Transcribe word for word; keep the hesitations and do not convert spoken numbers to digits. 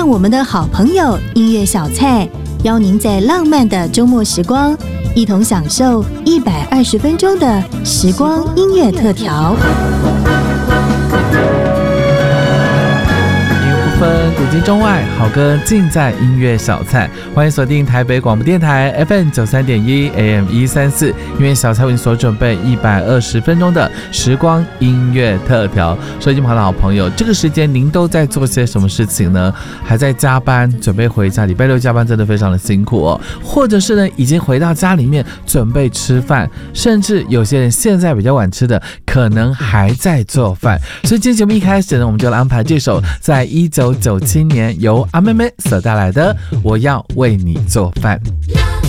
让我们的好朋友音乐小菜邀您在浪漫的周末时光，一同享受一百二十分钟的时光音乐特调。 分古今中外，好歌尽在音乐小菜。欢迎锁定台北广播电台 F M 九三点一 A M 一三四，音乐小菜为你所准备一百二十分钟的时光音乐特调。收音机旁的好朋友，这个时间您都在做些什么事情呢？还在加班，准备回家。礼拜六加班真的非常的辛苦哦。或者是呢，已经回到家里面准备吃饭，甚至有些人现在比较晚吃的，可能还在做饭。所以今天节目一开始呢，我们就来安排这首在一九九七年由阿妹妹所带来的《我要为你做饭》。